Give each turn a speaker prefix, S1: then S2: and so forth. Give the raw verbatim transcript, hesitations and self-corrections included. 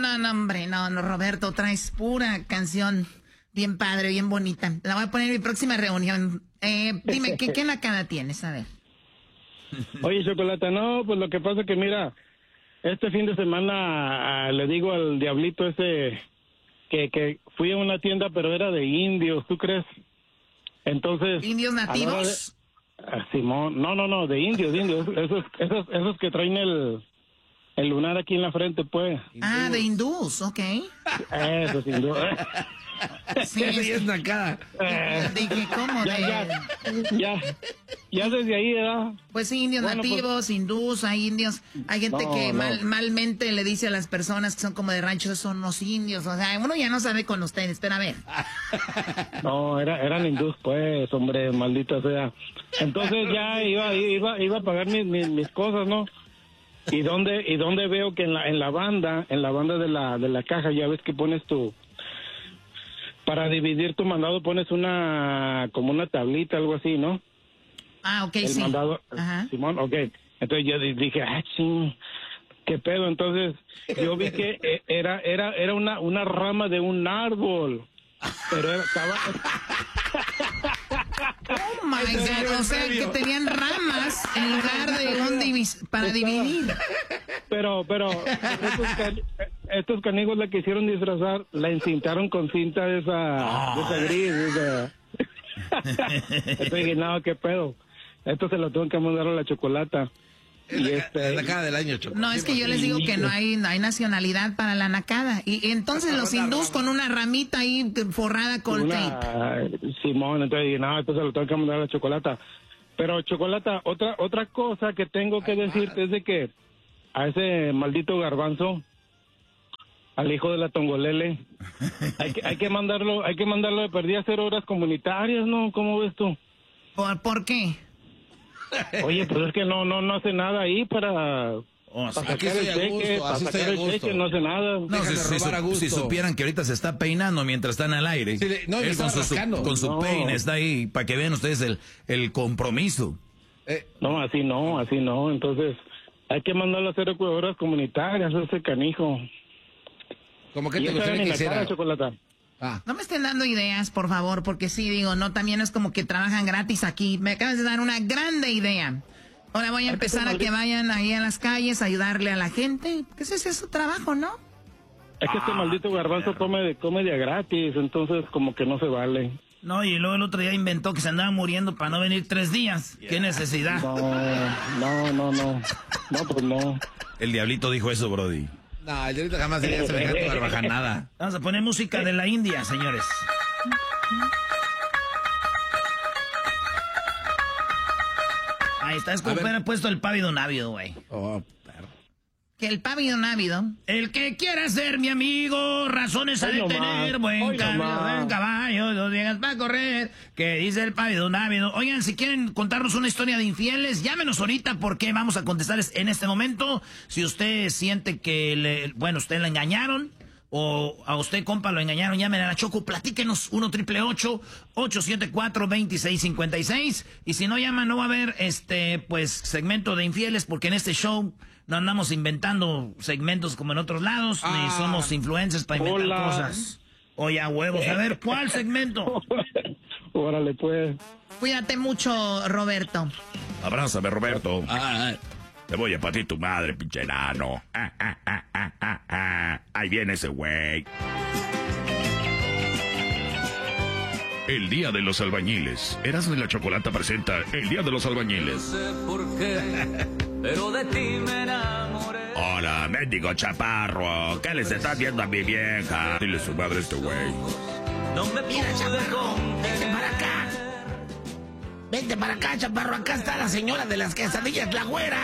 S1: no, no, hombre, no, no, Roberto, traes pura canción bien padre, bien bonita. La voy a poner en mi próxima reunión. Eh, dime, ¿qué, qué nacada tienes? A ver.
S2: Oye, Chocolata, no, pues lo que pasa que mira, este fin de semana ah, le digo al diablito ese que, que fui a una tienda, pero era de indios, ¿tú crees? Entonces...
S1: ¿Indios nativos?
S2: De, ah, Simón, no, no, no, de indios, de indios, esos, esos, esos que traen el... El lunar aquí en la frente, pues.
S1: Ah, de hindús, ok.
S2: Eso, sin duda.
S1: Sí,
S3: sí, es acá.
S2: Eh,
S1: dije, ¿cómo?
S2: ya,
S1: de...
S2: ya, ya, ya desde ahí, ¿verdad?
S1: Pues sí, indios
S2: Bueno,
S1: nativos,
S2: pues,
S1: hindús, hay indios. Hay gente
S2: no,
S1: que
S2: no.
S1: mal, malmente le dice a las personas que son como de rancho, son unos indios. O sea, uno ya no sabe con ustedes, pero a ver.
S2: No, era, eran hindús, pues, hombre, maldita sea. Entonces ya iba, iba, iba a pagar mis, mis, mis cosas, ¿no? Y dónde y dónde veo que en la en la banda en la banda de la de la caja ya ves que pones tu para dividir tu mandado pones una como una tablita algo así, ¿no?
S1: Ah, ok,
S2: El
S1: sí.
S2: mandado,
S1: Ajá.
S2: Simón, ok. Entonces yo di- dije, ah, ching, qué pedo. Entonces yo vi que eh, era era era una una rama de un árbol, pero era- estaba
S1: Oh my God, o sea que tenían ramas en lugar de un divis para dividir.
S2: Pero, pero, estos, can- estos canijos la quisieron disfrazar, la encintaron con cinta de esa, de esa gris, de esa. Entonces dije, no, qué pedo. Esto se lo tengo que mandar a la Chocolata.
S3: Es
S2: Y
S3: la, ca-
S2: este,
S3: es la cara del año, Choco.
S1: No, es que yo les digo que no hay, no hay nacionalidad para la nacada. Y entonces los
S3: Una
S1: hindús
S3: rama.
S1: con una ramita ahí forrada con tape.
S2: una, Simón, entonces dije, no, esto se lo tengo que mandar a la Chocolata. Pero Chocolata, otra, otra cosa que tengo que decirte es de que a ese maldito garbanzo, al hijo de la Tongolele, hay que, hay que mandarlo, hay que mandarlo de perdida a hacer horas comunitarias, ¿no? ¿Cómo ves tú?
S1: ¿Por, ¿Por qué?
S2: Oye, pues es que no, no, no hace nada ahí para,
S4: Oh, sí.
S2: para
S3: Aquí
S2: sacar
S3: estoy
S2: el
S3: a
S2: cheque,
S3: gusto,
S2: para
S3: así estoy
S2: sacar
S3: a
S2: el
S3: gusto.
S2: cheque, no hace nada.
S4: No,
S3: Dejan
S4: si,
S3: de
S4: si
S3: robar
S4: su-
S3: a gusto.
S4: si supieran que ahorita se está peinando mientras están al aire.
S3: Sí, de- no, y
S4: Él
S3: estaba
S4: con su,
S3: rascando.
S4: con su
S2: No.
S4: peine está ahí para que vean ustedes el, el compromiso.
S3: Eh,
S2: No, así no, así no. Entonces, hay que mandarlo a hacer horas comunitarias, ese canijo.
S3: ¿Cómo que
S2: Y
S3: te
S2: esa era
S3: gustaría
S2: ni
S3: que
S2: la
S3: hiciera?
S2: cara, Chocolata.
S3: Ah,
S1: No me estén dando ideas, por favor, porque sí, digo, no, también es como que trabajan gratis aquí. Me acabas de dar una grande idea. Ahora voy a empezar a que vayan ahí a las calles a ayudarle a la gente. Que ese es su trabajo, ¿no?
S2: Es que este maldito garbanzo come de, come de a gratis, entonces como que no se vale.
S4: No, y luego el otro día inventó que se andaba muriendo para no venir tres días. ¿Qué necesidad?
S2: No, no, no, no. No, pues no.
S4: El diablito dijo eso, Brody.
S3: no, el delito jamás diría semejante barbajanada.
S4: Vamos a poner música de la India, señores. Ahí está, es como
S3: A ver.
S4: hubiera puesto el pávido návido, güey.
S3: Oh, perro.
S1: Que el pávido návido.
S4: El que quiera ser mi amigo, razones a
S2: Hoy
S4: de
S2: no
S4: tener,
S2: más,
S4: buen
S2: hoy no
S4: camino,
S2: más.
S4: buen caballo, dos días para correr, que dice el pávido návido. Oigan, si quieren contarnos una historia de infieles, llámenos ahorita porque vamos a contestarles en este momento. Si usted siente que, le, bueno, usted le engañaron, o a usted, compa, lo engañaron, llamen a la Choco, platíquenos, uno triple ocho, ocho siete cuatro, dos seis cinco seis. Y si no llaman, no va a haber, este, pues, segmento de infieles, porque en este show no andamos inventando segmentos como en otros lados,
S3: Ah.
S4: ni somos influencers para inventar
S2: Hola.
S4: cosas. Oye, a huevos, a ver, ¿cuál segmento?
S2: Órale, pues.
S1: Cuídate mucho, Roberto.
S4: Abrázame, Roberto.
S3: Ah,
S4: Te voy a patir tu madre, pinche enano. Ah, ah, ah, ah, ah, ah. Ahí viene ese güey. El Día de los Albañiles. Erasmo y la Chocolata presenta El Día de los Albañiles.
S5: No sé por qué, pero de ti me enamoré.
S4: Hola, mendigo chaparro. ¿Qué les está haciendo a mi vieja? Dile su madre a este güey.
S5: No me
S1: Mira,
S5: pude
S1: chaparro, vente
S5: contener.
S1: para acá. Vente para acá, chaparro. Acá está la señora de las quesadillas, la güera.